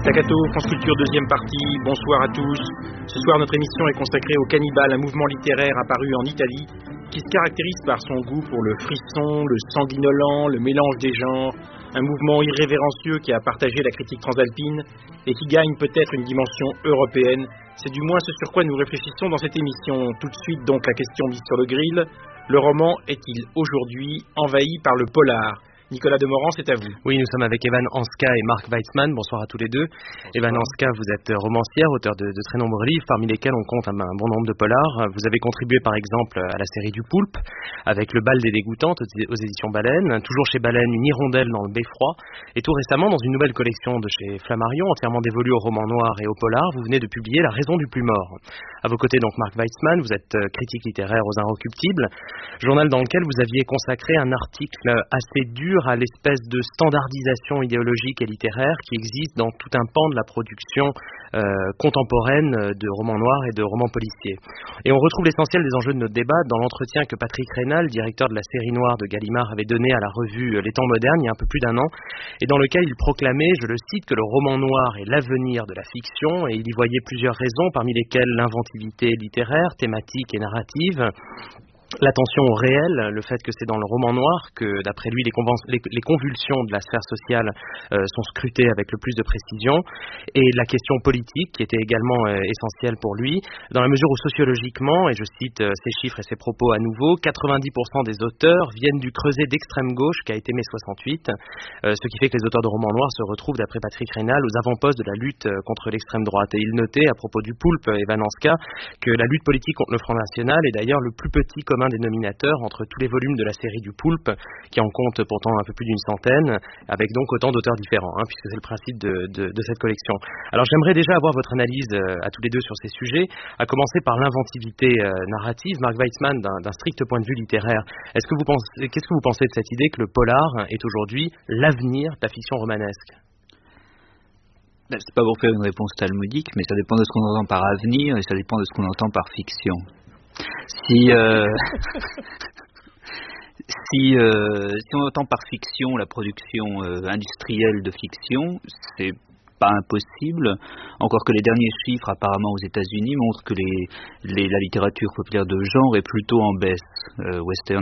Staccato, France Culture, deuxième partie, bonsoir à tous. Ce soir, notre émission est consacrée au Cannibale, un mouvement littéraire apparu en Italie qui se caractérise par son goût pour le frisson, le sanguinolent, le mélange des genres, un mouvement irrévérencieux qui a partagé la critique transalpine et qui gagne peut-être une dimension européenne. C'est du moins ce sur quoi nous réfléchissons dans cette émission. Tout de suite donc la question mise sur le grill. Le roman est-il aujourd'hui envahi par le polar ? Nicolas Demorand, c'est à vous. Oui, nous sommes avec Evan Hanska et Mark Weitzman. Bonsoir à tous les deux. Bonsoir. Evan Hanska, vous êtes romancière, auteur de très nombreux livres, parmi lesquels on compte un bon nombre de polars. Vous avez contribué par exemple à la série du Poulpe, avec Le Bal des Dégoûtantes aux éditions Baleine, toujours chez Baleine, Une hirondelle dans le beffroi, et tout récemment dans une nouvelle collection de chez Flammarion, entièrement dévolue au roman noir et au polar, vous venez de publier La raison du plus mort. À vos côtés donc Mark Weitzman, vous êtes critique littéraire aux Inrecuptibles, journal dans lequel vous aviez consacré un article assez dur à l'espèce de standardisation idéologique et littéraire qui existe dans tout un pan de la production contemporaine de romans noirs et de romans policiers. Et on retrouve l'essentiel des enjeux de notre débat dans l'entretien que Patrick Raynal, directeur de la série noire de Gallimard, avait donné à la revue Les Temps modernes il y a un peu plus d'un an, et dans lequel il proclamait, je le cite, que le roman noir est l'avenir de la fiction, et il y voyait plusieurs raisons, parmi lesquelles l'inventivité littéraire, thématique et narrative, l'attention au réel, le fait que c'est dans le roman noir que, d'après lui, les convulsions de la sphère sociale sont scrutées avec le plus de précision, et la question politique, qui était également essentielle pour lui, dans la mesure où sociologiquement, et je cite ses chiffres et ses propos à nouveau, 90% des auteurs viennent du creuset d'extrême gauche qu'a été mai 68, ce qui fait que les auteurs de romans noirs se retrouvent, d'après Patrick Raynal, aux avant-postes de la lutte contre l'extrême droite. Et il notait, à propos du Poulpe, Evan Hanska, que la lutte politique contre le Front National est d'ailleurs le plus petit commun dénominateur entre tous les volumes de la série du Poulpe, qui en compte pourtant un peu plus d'une centaine, avec donc autant d'auteurs différents, puisque c'est le principe de cette collection. Alors j'aimerais déjà avoir votre analyse à tous les deux sur ces sujets, à commencer par l'inventivité narrative. Mark Weitzman, d'un strict point de vue littéraire, qu'est-ce que vous pensez de cette idée que le polar est aujourd'hui l'avenir de la fiction romanesque ? C'est pas pour faire une réponse talmudique, mais ça dépend de ce qu'on entend par avenir et ça dépend de ce qu'on entend par fiction. Si on entend par fiction la production industrielle de fiction, c'est pas impossible, encore que les derniers chiffres apparemment aux États-Unis montrent que la littérature populaire de genre est plutôt en baisse. Western